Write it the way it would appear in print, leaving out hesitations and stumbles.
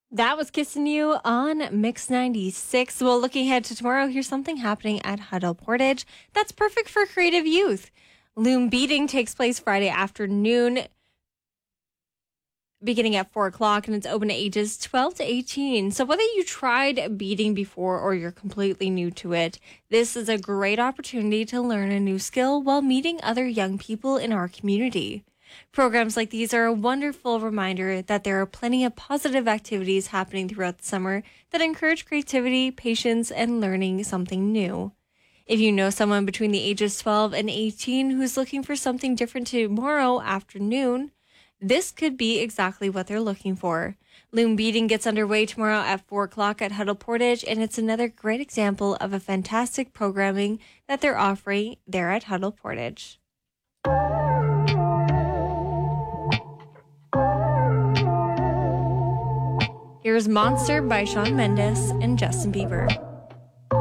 That was Kissing You on Mix 96. Well, looking ahead to tomorrow, here's something happening at Huddle Portage that's perfect for creative youth. Loom beading takes place Friday afternoon, beginning at 4 o'clock, and it's open to ages 12 to 18. So whether you tried beading before or you're completely new to it, this is a great opportunity to learn a new skill while meeting other young people in our community. Programs like these are a wonderful reminder that there are plenty of positive activities happening throughout the summer that encourage creativity, patience, and learning something new. If you know someone between the ages 12 and 18 who's looking for something different tomorrow afternoon, this could be exactly what they're looking for. Loom beading gets underway tomorrow at 4 o'clock at Huddle Portage, and it's another great example of a fantastic programming that they're offering there at Huddle Portage. Here's Monster by Shawn Mendes and Justin Bieber.